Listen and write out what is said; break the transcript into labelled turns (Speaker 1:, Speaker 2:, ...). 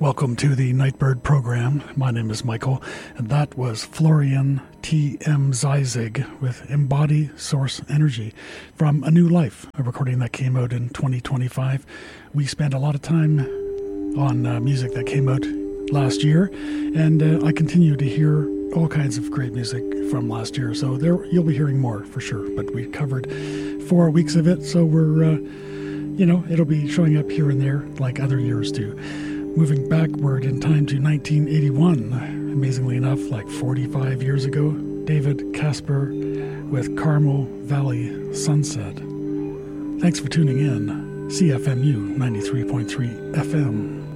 Speaker 1: Welcome to the Nightbird program. My name is Michael, and that was Florian T.M. Zeizig with Embody Source Energy from A New Life, a recording that came out in 2025. We spent a lot of time on music that came out last year, and I continue to hear all kinds of great music from last year, so there you'll be hearing more for sure. But we covered 4 weeks of it, so we're, it'll be showing up here and there like other years do. Moving backward in time to 1981, amazingly enough, like 45 years ago, David Casper with Carmel Valley Sunset. Thanks for tuning in. CFMU 93.3 FM.